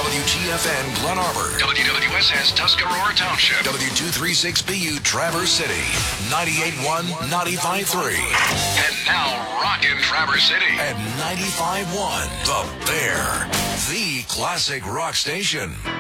WGFN Glen Arbor. WWSS Tuscarora Township. W236BU Traverse City. 98.1, 95.3. And now rockin' Traverse City at 95.1. The Bear. The classic rock station.